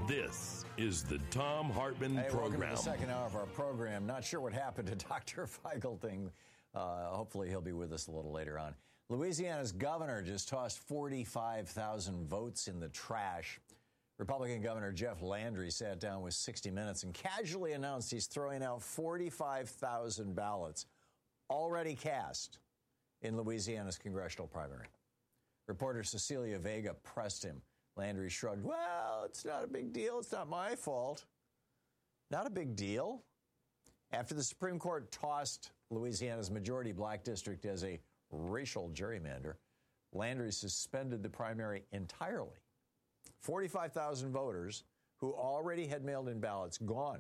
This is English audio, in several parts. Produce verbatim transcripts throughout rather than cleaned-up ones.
This is the Thom Hartmann hey, Program. Welcome to the second hour of our program. Not sure what happened to Doctor Feigelting. Uh, hopefully he'll be with us a little later on. Louisiana's governor just tossed forty-five thousand votes in the trash. Republican Governor Jeff Landry sat down with sixty minutes and casually announced he's throwing out forty-five thousand ballots already cast in Louisiana's congressional primary. Reporter Cecilia Vega pressed him. Landry shrugged. Well, it's not a big deal. It's not my fault. Not a big deal. After the Supreme Court tossed Louisiana's majority black district as a racial gerrymander, Landry suspended the primary entirely. forty-five thousand voters who already had mailed in ballots gone.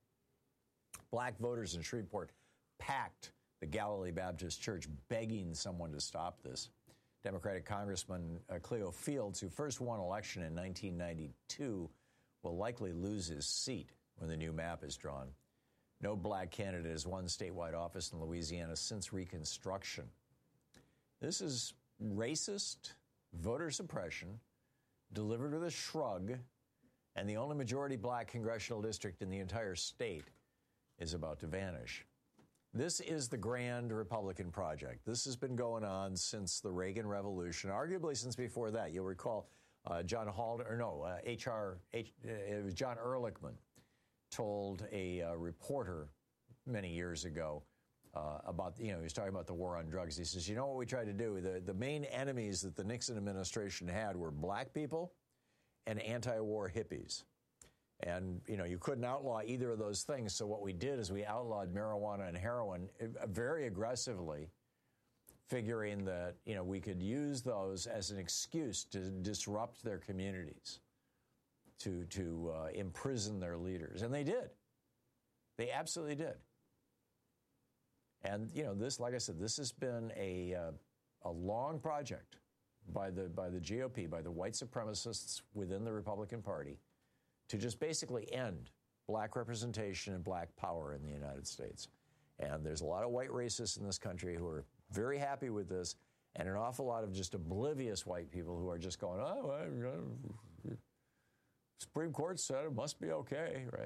Black voters in Shreveport packed the Galilee Baptist Church begging someone to stop this. Democratic Congressman uh, Cleo Fields, who first won election in nineteen ninety-two, will likely lose his seat when the new map is drawn. No black candidate has won statewide office in Louisiana since Reconstruction. This is racist voter suppression delivered with a shrug, and the only majority black congressional district in the entire state is about to vanish. This is the grand Republican project. This has been going on since the Reagan Revolution, arguably since before that. You'll recall uh, John Haldeman, or no, uh, H R, H, uh, it was John Ehrlichman told a uh, reporter many years ago uh, about, you know, he was talking about the war on drugs. He says, you know what we tried to do? The, the main enemies that the Nixon administration had were black people and anti-war hippies. And, you know, you couldn't outlaw either of those things. So what we did is we outlawed marijuana and heroin very aggressively, figuring that, you know, we could use those as an excuse to disrupt their communities, to, to uh, imprison their leaders. And they did. They absolutely did. And, you know, this, like I said, this has been a, uh, a long project by the, by the G O P, by the white supremacists within the Republican Party, to just basically end black representation and black power in the United States. And there's a lot of white racists in this country who are very happy with this, and an awful lot of just oblivious white people who are just going, oh, well, Supreme Court said it must be okay, right?